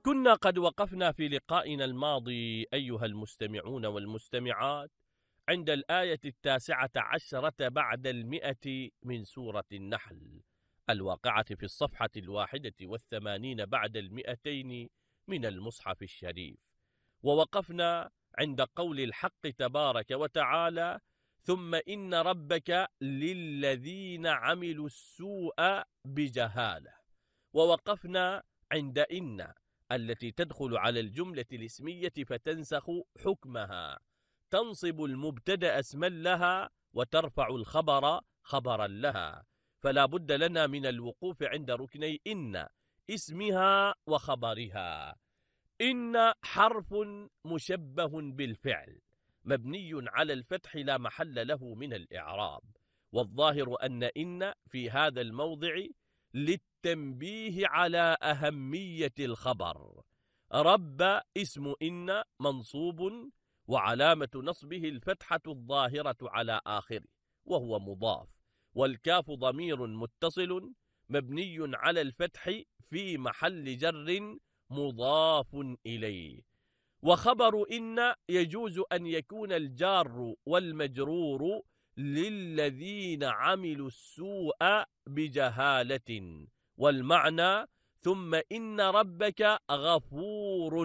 كنا قد وقفنا في لقائنا الماضي أيها المستمعون والمستمعات عند الآية 19 بعد 100 من سورة النحل الواقعة في الصفحة 81 بعد 200 من المصحف الشريف. ووقفنا عند قول الحق تبارك وتعالى: ثم إن ربك للذين عملوا السوء بجهالة. ووقفنا عند إن التي تدخل على الجملة الاسمية فتنسخ حكمها، تنصب المبتدأ اسما لها وترفع الخبر خبرا لها، فلا بد لنا من الوقوف عند ركني إن اسمها وخبرها. إن حرف مشبه بالفعل مبني على الفتح لا محل له من الإعراب، والظاهر أن إن في هذا الموضع للتنبيه على أهمية الخبر. رب اسم إن منصوب وعلامة نصبه الفتحة الظاهرة على آخره وهو مضاف، والكاف ضمير متصل مبني على الفتح في محل جر مضاف إليه. وخبر إن يجوز أن يكون الجار والمجرور للذين عملوا السوء بجهالة، والمعنى ثم إن ربك غفور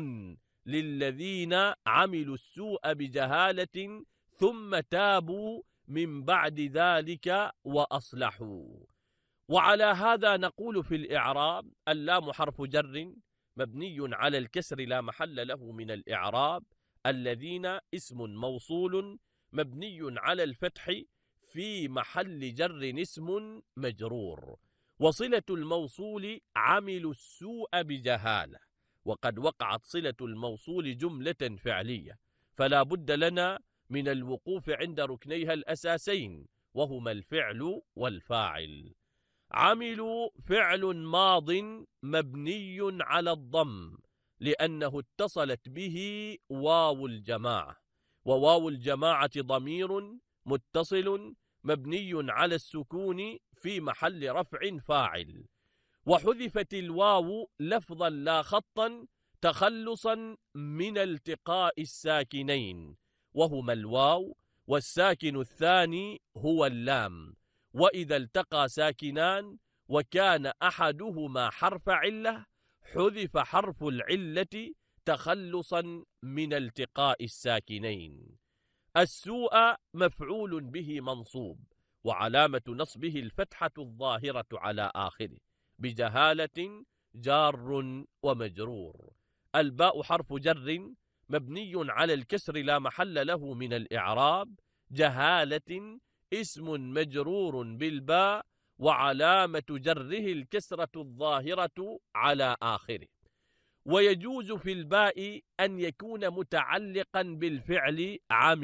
للذين عملوا السوء بجهالة ثم تابوا من بعد ذلك وأصلحوا. وعلى هذا نقول في الإعراب: اللام حرف جر مبني على الكسر لا محل له من الإعراب، الذين اسم موصول مبني على الفتح في محل جر اسم مجرور، وصلة الموصول عملوا السوء بجهالة، وقد وقعت صلة الموصول جملة فعلية، فلا بد لنا من الوقوف عند ركنيها الأساسين وهما الفعل والفاعل. عملوا فعل ماض مبني على الضم لأنه اتصلت به واو الجماعة، وواو الجماعة ضمير متصل مبني على السكون في محل رفع فاعل، وحذفت الواو لفظا لا خطا تخلصا من التقاء الساكنين وهما الواو والساكن الثاني هو اللام، وإذا التقى ساكنان وكان أحدهما حرف علة حذف حرف العلة تخلصا من التقاء الساكنين. السوء مفعول به منصوب وعلامة نصبه الفتحة الظاهرة على آخره، بجهالة جار ومجرور. الباء حرف جر مبني على الكسر لا محل له من الإعراب، جهالة اسم مجرور بالباء وعلامة جره الكسرة الظاهرة على آخره. ويجوز في الباء أن يكون متعلقا بالفعل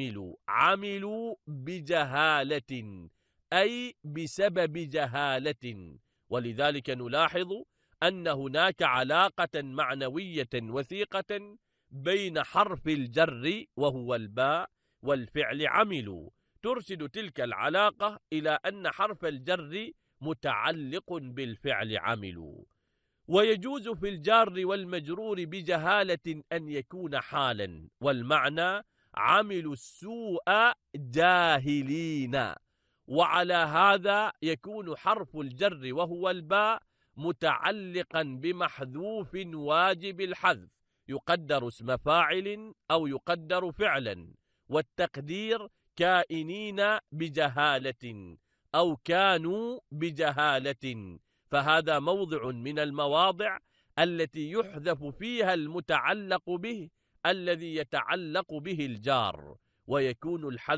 عملوا بجهالة أي بسبب جهالة، ولذلك نلاحظ أن هناك علاقة معنوية وثيقة بين حرف الجر وهو الباء والفعل عملوا، ترشد تلك العلاقة إلى أن حرف الجر متعلق بالفعل عملوا. ويجوز في الجار والمجرور بجهالة أن يكون حالا، والمعنى عملوا السوء جاهلين، وعلى هذا يكون حرف الجر وهو الباء متعلقا بمحذوف واجب الحذف يقدر اسم فاعل أو يقدر فعلا، والتقدير كائنين بجهالة أو كانوا بجهالة، فهذا موضع من المواضع التي يحذف فيها المتعلق به الذي يتعلق به الجار، ويكون الحذف